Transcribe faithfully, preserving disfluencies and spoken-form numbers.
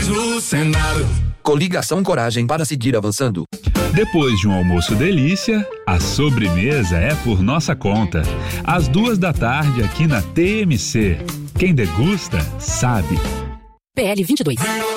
nós no Senado. Coligação Coragem para seguir avançando. Depois de um almoço delícia, a sobremesa é por nossa conta. Às duas da tarde aqui na T M C. Quem degusta, sabe. P L vinte e dois.